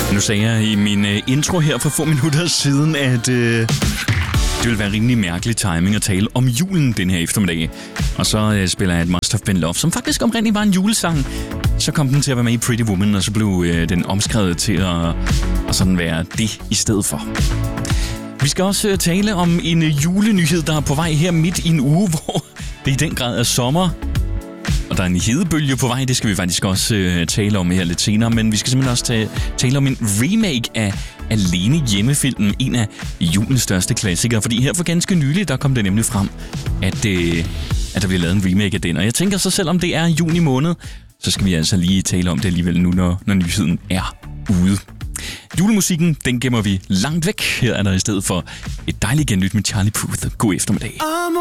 Nu sagde jeg i min intro her for få minutter siden, at det ville være rimelig mærkelig timing at tale om julen den her eftermiddag. Og så spiller jeg et Must Have Been Love, som faktisk oprindeligt var en julesang. Så kom den til at være med i Pretty Woman, og så blev den omskrevet til at sådan være det i stedet for. Vi skal også tale om en julenyhed, der er på vej her midt i en uge, hvor det i den grad er sommer. Og der er en hedebølge på vej, det skal vi faktisk også tale om her lidt senere. Men vi skal simpelthen også tale om en remake af Alene Hjemme-filmen, en af julens største klassikere. Fordi her for ganske nylig, der kom det nemlig frem, at der bliver lavet en remake af den. Og jeg tænker så, selvom det er juni måned, så skal vi altså lige tale om det alligevel nu, når nyheden er ude. Julemusikken, den gemmer vi langt væk. Her er der i stedet for et dejligt genlyt med Charlie Puth. God eftermiddag.